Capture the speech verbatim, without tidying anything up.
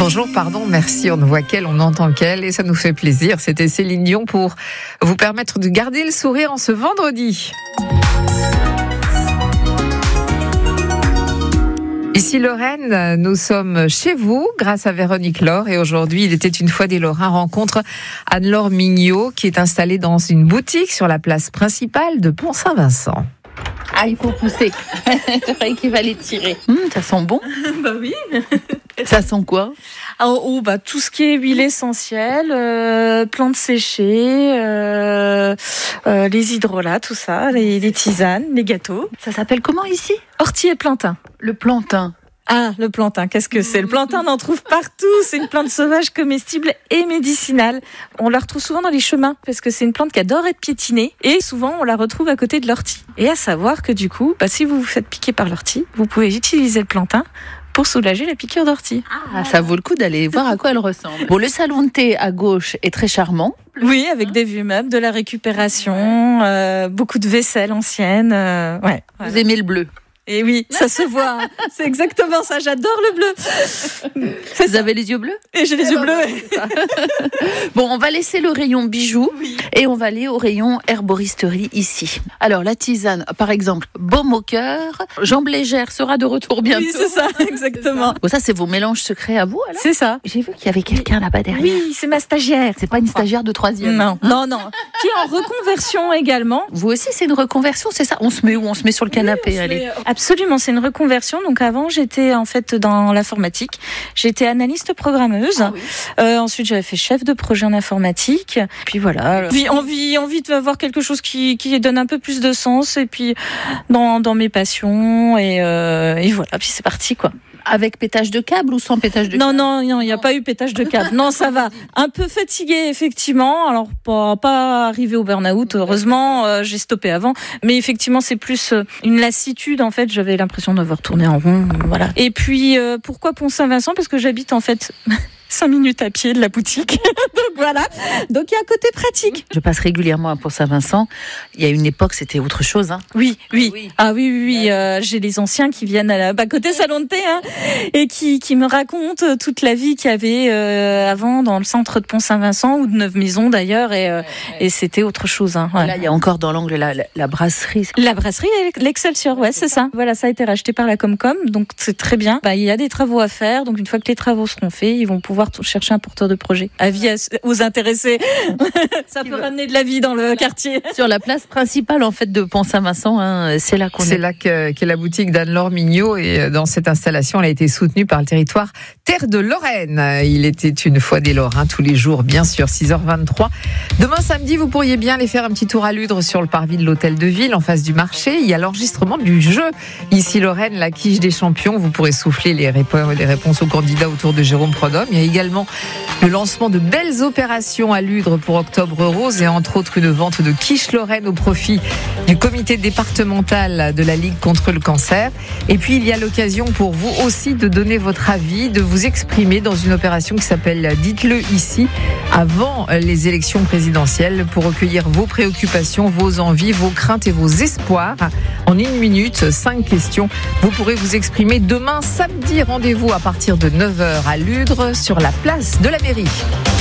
Bonjour, pardon, merci, on ne voit qu'elle, on n'entend qu'elle et ça nous fait plaisir. C'était Céline Dion pour vous permettre de garder le sourire en ce vendredi. Ici Lorraine, nous sommes chez vous grâce à Véronique Laure et aujourd'hui il était une fois des Lorrains rencontre Anne-Laure Mignot qui est installée dans une boutique sur la place principale de Pont-Saint-Vincent. Ah, il faut pousser. Je croyais qu'il fallait tirer. Mmh, ça sent bon. Bah oui. Ça sent quoi? Ah, oh, bah, tout ce qui est huile essentielle, euh, plantes séchées, euh, euh, les hydrolats, tout ça, les, les tisanes, les gâteaux. Ça s'appelle comment ici? Ortie et plantain. Le plantain. Ah, le plantain, qu'est-ce que c'est? Le plantain, on en trouve partout. C'est une plante sauvage comestible et médicinale. On la retrouve souvent dans les chemins parce que c'est une plante qui adore être piétinée et souvent on la retrouve à côté de l'ortie. Et à savoir que du coup, bah, si vous vous faites piquer par l'ortie, vous pouvez utiliser le plantain pour soulager la piqûre d'ortie. Ah, ça vaut le coup d'aller voir à quoi elle ressemble. Bon, le salon de thé à gauche est très charmant. Oui, avec des vues meubles, de la récupération, euh, beaucoup de vaisselle ancienne. Euh, ouais. Vous aimez le bleu? Et oui, ça se voit. Hein. C'est exactement ça. J'adore le bleu. Vous avez les yeux bleus? Et j'ai les eh yeux ben bleus. Ouais, bon, on va laisser le rayon bijoux oui. et on va aller au rayon herboristerie ici. Alors, la tisane, par exemple, baume au cœur. Jambe légère sera de retour bientôt. Oui, c'est ça, exactement. Bon, ça, c'est vos mélanges secrets à vous, alors? C'est ça. J'ai vu qu'il y avait quelqu'un là-bas derrière. Oui, c'est ma stagiaire. C'est pas une stagiaire de troisième? Non, non, non. Qui est en reconversion également. Vous aussi, c'est une reconversion, c'est ça? On se met où? On se met sur le canapé, oui, allez. Met... Absolument, c'est une reconversion. Donc avant, j'étais en fait dans l'informatique. J'étais analyste programmeuse. Ah, oui. euh, ensuite, j'avais fait chef de projet en informatique. Puis voilà. Puis envie, envie d'avoir quelque chose qui, qui donne un peu plus de sens. Et puis dans, dans mes passions. Et, euh, et voilà. Puis c'est parti, quoi. Avec pétage de câble ou sans pétage de non, câble? Non, non, il n'y a pas eu pétage de câble. Non, ça va. Un peu fatiguée, effectivement. Alors, pas, pas arrivé au burn-out. Heureusement, euh, j'ai stoppé avant. Mais effectivement, c'est plus euh, une lassitude. En fait, j'avais l'impression d'avoir tourné en rond. Voilà. Et puis, euh, pourquoi Pont-Saint-Vincent? Parce que j'habite, en fait... cinq minutes à pied de la boutique. Donc voilà. Donc il y a un côté pratique. Je passe régulièrement à Pont-Saint-Vincent. Il y a une époque, c'était autre chose. Hein. Oui, oui, oui. Ah oui, oui, oui. Euh, j'ai les anciens qui viennent à la bah, côté salon de thé hein, et qui, qui me racontent toute la vie qu'il y avait euh, avant dans le centre de Pont-Saint-Vincent ou de Neuve-Maisons d'ailleurs. Et, euh, et c'était autre chose. Hein, ouais. Là, il y a encore dans l'angle la, la, la brasserie. La brasserie, l'Excelsior, ouais, c'est ça. Voilà, ça a été racheté par la Comcom. Donc c'est très bien. Bah, il y a des travaux à faire. Donc une fois que les travaux seront faits, ils vont pouvoir chercher un porteur de projet. Avis aux intéressés. Ça peut ramener de la vie dans le quartier. Sur la place principale, en fait, de Pont-Saint-Vincent, hein, c'est là qu'on est. C'est là que, qu'est la boutique d'Anne-Laure Mignot et dans cette installation, elle a été soutenue par le territoire Terre de Lorraine. Il était une fois des Lorrains tous les jours, bien sûr, six heures vingt-trois. Demain samedi, vous pourriez bien aller faire un petit tour à Ludre sur le parvis de l'hôtel de ville, en face du marché. Il y a l'enregistrement du jeu. Ici Lorraine, la quiche des champions. Vous pourrez souffler les réponses, les réponses aux candidats autour de Jérôme Prodhomme. Il y a également le lancement de belles opérations à Ludre pour Octobre Rose et entre autres une vente de quiche Lorraine au profit du comité départemental de la Ligue contre le cancer. Et puis il y a l'occasion pour vous aussi de donner votre avis, de vous exprimer dans une opération qui s'appelle Dites-le ici avant les élections présidentielles pour recueillir vos préoccupations, vos envies, vos craintes et vos espoirs. En une minute, cinq questions. Vous pourrez vous exprimer demain samedi. Rendez-vous à partir de neuf heures à Ludre sur la place de la mairie.